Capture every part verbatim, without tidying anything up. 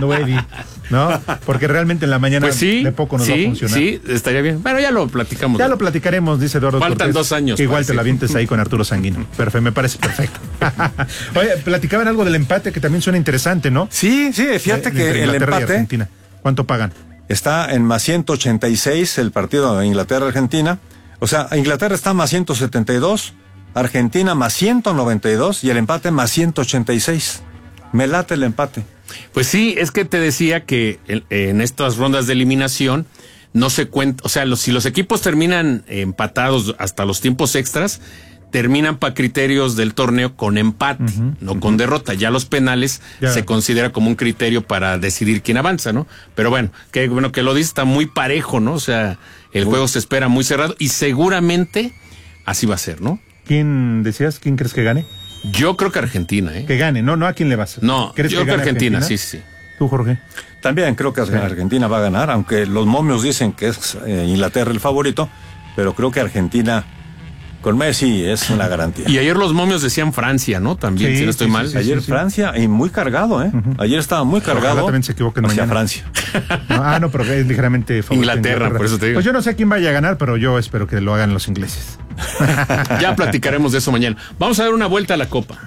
escuchando Eddie, ¿no? Porque realmente en la mañana pues sí, de poco nos sí, va a funcionar. Sí, estaría bien. Bueno, ya lo platicamos. Ya lo platicaremos, dice Eduardo Faltan Cortés, dos años. que igual parece. te la vientes ahí con Arturo Sanguino. Perfecto, me parece perfecto. Oye, platicaban algo del empate que también suena interesante, ¿no? Sí, sí, fíjate Eh, que entre el Inglaterra y empate Argentina. ¿Cuánto pagan? está en más ciento ochenta y seis el partido de Inglaterra-Argentina. O sea, Inglaterra está más ciento setenta y dos, Argentina más ciento noventa y dos y el empate más ciento ochenta y seis. Me late el empate. Pues sí, es que te decía que en, en estas rondas de eliminación no se cuenta, o sea, los, si los equipos terminan empatados hasta los tiempos extras, terminan para criterios del torneo con empate, uh-huh, no uh-huh. con derrota. Ya los penales ya se considera como un criterio para decidir quién avanza, ¿no? Pero bueno, que bueno que lo dice, está muy parejo, ¿no? O sea, el uh-huh. juego se espera muy cerrado y seguramente así va a ser, ¿no? ¿Quién decías? ¿Quién crees que gane? Yo creo que Argentina, ¿eh? Que gane, no, no a quién le vas. No, ¿crees yo que creo que Argentina, Argentina, sí, sí. ¿Tú, Jorge? También creo que Argentina va a ganar, aunque los momios dicen que es eh, Inglaterra el favorito, pero creo que Argentina con Messi es una garantía. Y ayer los momios decían Francia, ¿no? También, sí, si no estoy sí, mal. Sí, sí, ayer sí, Francia, sí. y muy cargado, ¿eh? Uh-huh. Ayer estaba muy cargado. Ojalá también se equivoquen hacia mañana. Francia. No, ah, no, pero es ligeramente favorito Inglaterra, Inglaterra, por eso te digo. Pues yo no sé quién vaya a ganar, pero yo espero que lo hagan los ingleses. Ya platicaremos de eso mañana. Vamos a dar una vuelta a la Copa.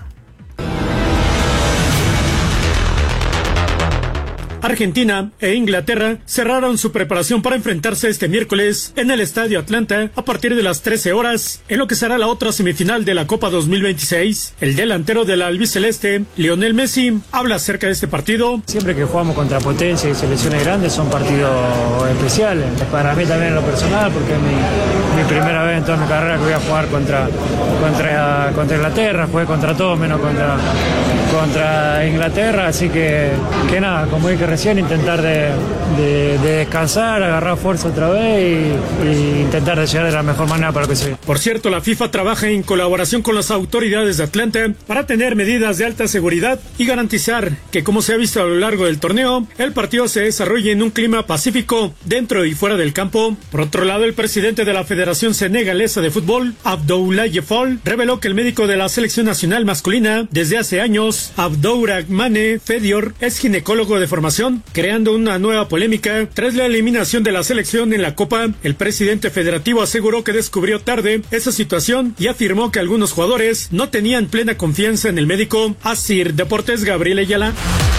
Argentina e Inglaterra cerraron su preparación para enfrentarse este miércoles en el Estadio Atlanta a partir de las trece horas, en lo que será la otra semifinal de la Copa dos mil veintiséis. El delantero de la albiceleste, Lionel Messi, habla acerca de este partido. Siempre que jugamos contra potencia y selecciones grandes son partidos especiales. Para mí también en lo personal, porque es mi, mi primera vez en toda mi carrera que voy a jugar contra, contra, contra Inglaterra. Jugué contra todos menos contra, contra Inglaterra, así que, que nada, como dije recién, intentar de, de, de descansar, agarrar fuerza otra vez y, y intentar de llegar de la mejor manera para que se... Por cierto, la FIFA trabaja en colaboración con las autoridades de Atlanta para tener medidas de alta seguridad y garantizar que, como se ha visto a lo largo del torneo, el partido se desarrolle en un clima pacífico dentro y fuera del campo. Por otro lado, el presidente de la Federación Senegalesa de Fútbol, Abdoulaye Fall, reveló que el médico de la selección nacional masculina desde hace años, Abdourahmane Fedior, es ginecólogo de formación, creando una nueva polémica tras la eliminación de la selección en la Copa. El presidente federativo aseguró que descubrió tarde esa situación y afirmó que algunos jugadores no tenían plena confianza en el médico. Asir Deportes, Gabriel Ayala.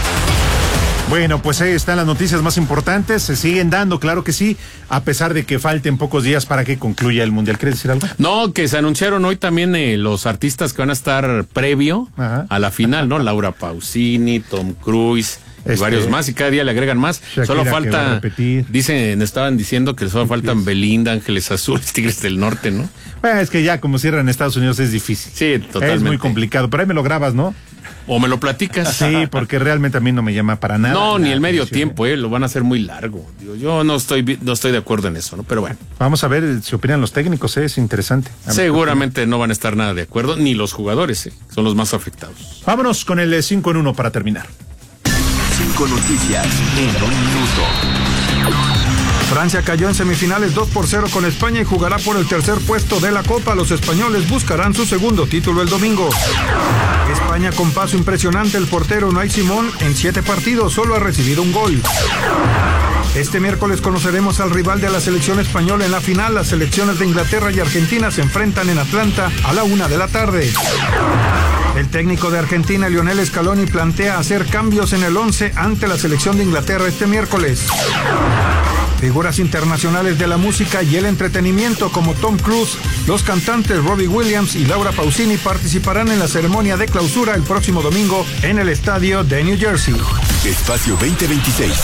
Bueno, pues ahí están las noticias más importantes, se siguen dando, claro que sí, a pesar de que falten pocos días para que concluya el Mundial. ¿Quieres decir algo? No, que se anunciaron hoy también eh, los artistas que van a estar previo Ajá. a la final, ¿no? Laura Pausini, Tom Cruise... Este, y varios más, y cada día le agregan más. Shakira, solo falta, dicen, estaban diciendo que solo faltan Belinda, Ángeles Azules, Tigres del Norte, ¿no? Bueno, es que ya como cierran en Estados Unidos es difícil. Sí, totalmente. Es muy complicado, pero ahí me lo grabas, ¿no? O me lo platicas. Sí, porque realmente a mí no me llama para nada. No, ni el medio tiempo, eh, lo van a hacer muy largo. Yo, yo no estoy no estoy de acuerdo en eso, ¿no? Pero bueno. Vamos a ver si opinan los técnicos, eh, es interesante. Seguramente no van a estar nada de acuerdo, ni los jugadores, eh, son los más afectados. Vámonos con el cinco en uno para terminar. Cinco noticias en un minuto. Francia cayó en semifinales dos por cero con España y jugará por el tercer puesto de la Copa. Los españoles buscarán su segundo título el domingo. España con paso impresionante. El portero Unai Simón en siete partidos solo ha recibido un gol. Este miércoles conoceremos al rival de la selección española en la final. Las selecciones de Inglaterra y Argentina se enfrentan en Atlanta a la una de la tarde. El técnico de Argentina, Lionel Scaloni, plantea hacer cambios en el once ante la selección de Inglaterra este miércoles. Figuras internacionales de la música y el entretenimiento como Tom Cruise, los cantantes Robbie Williams y Laura Pausini participarán en la ceremonia de clausura el próximo domingo en el estadio de New Jersey. Espacio veinte veintiséis.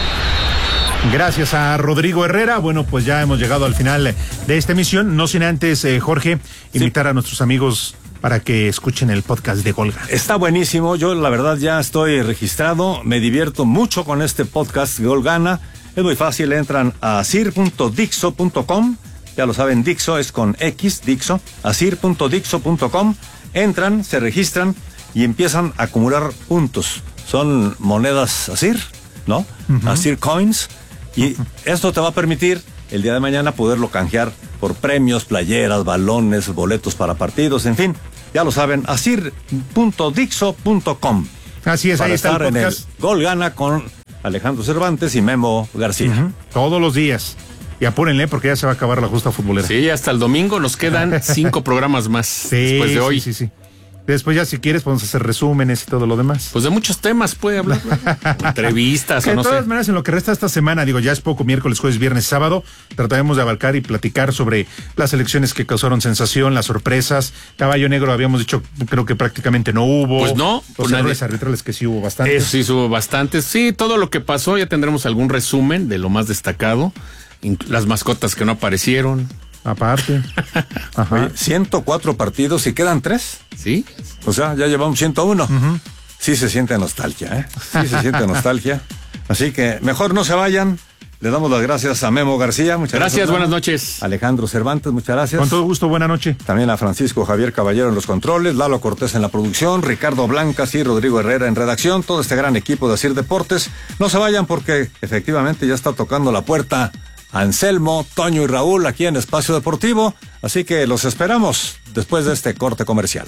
Gracias a Rodrigo Herrera. Bueno, pues ya hemos llegado al final de esta emisión. No sin antes, eh, Jorge, invitar sí. a nuestros amigos para que escuchen el podcast de Gol Gana. Está buenísimo. Yo, la verdad, ya estoy registrado. Me divierto mucho con este podcast Gol Gana. Es muy fácil. Entran a asir punto dixo punto com. Ya lo saben, Dixo es con X, Dixo. asir punto dixo punto com. Entran, se registran y empiezan a acumular puntos. Son monedas Asir, ¿no? Uh-huh. Asir Coins. Y esto te va a permitir el día de mañana poderlo canjear por premios, playeras, balones, boletos para partidos, en fin. Ya lo saben, asir punto dixo punto com. Así es, para ahí está estar el en el podcast. Gol Gana con Alejandro Cervantes y Memo García. Uh-huh. Todos los días. Y apúrenle porque ya se va a acabar la justa futbolera. Sí, hasta el domingo nos quedan cinco programas más sí, después de hoy. Sí, sí, sí. Después ya si quieres podemos hacer resúmenes y todo lo demás. Pues de muchos temas puede hablar. Entrevistas que o no de todas sé. maneras, en lo que resta esta semana, digo, ya es poco, miércoles, jueves, viernes, sábado, trataremos de abarcar y platicar sobre las elecciones que causaron sensación, las sorpresas. Caballo Negro habíamos dicho, creo que prácticamente no hubo. Pues no. Los pues errores nadie... arbitrales que sí hubo bastantes. Eso sí hubo bastantes. Sí, todo lo que pasó, ya tendremos algún resumen de lo más destacado. Las mascotas que no aparecieron. Aparte. Ajá. Oye, ciento cuatro partidos y quedan tres. Sí. O sea, ya llevamos ciento uno. Uh-huh. Sí se siente nostalgia, ¿eh? Sí se siente nostalgia. Así que mejor no se vayan. Le damos las gracias a Memo García. Muchas gracias. Gracias, buenas noches. Alejandro Cervantes, muchas gracias. Con todo gusto, buena noche. También a Francisco Javier Caballero en los controles, Lalo Cortés en la producción, Ricardo Blancas y Rodrigo Herrera en redacción, todo este gran equipo de Asir Deportes. No se vayan porque efectivamente ya está tocando la puerta Anselmo, Toño y Raúl aquí en Espacio Deportivo, así que los esperamos después de este corte comercial.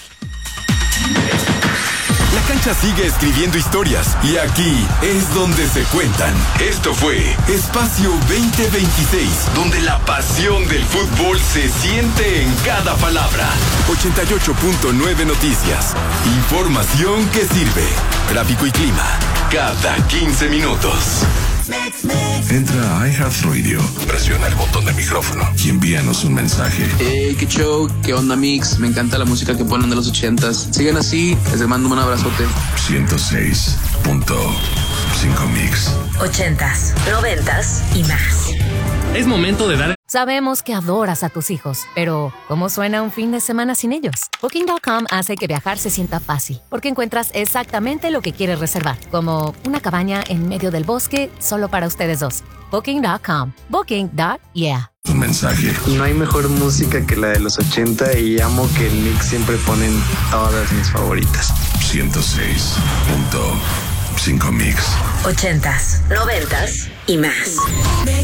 La cancha sigue escribiendo historias y aquí es donde se cuentan. Esto fue Espacio veinte veintiséis, donde la pasión del fútbol se siente en cada palabra. ochenta y ocho punto nueve Noticias. Información que sirve. Tráfico y clima cada quince minutos. Entra a iHeartRadio, presiona el botón de micrófono y envíanos un mensaje. Hey, qué show, qué onda mix, me encanta la música que ponen de los ochentas. Sigan así, les mando un abrazote. ciento seis punto cinco Mix. Ochentas, noventas y más. Es momento de dar... Sabemos que adoras a tus hijos, pero ¿cómo suena un fin de semana sin ellos? Booking punto com hace que viajar se sienta fácil, porque encuentras exactamente lo que quieres reservar, como una cabaña en medio del bosque solo para ustedes dos. Booking punto com. Booking. Yeah. Un mensaje. No hay mejor música que la de los ochenta y amo que en Mix siempre ponen todas mis favoritas. ciento seis punto cinco Mix. Ochentas, noventas y más.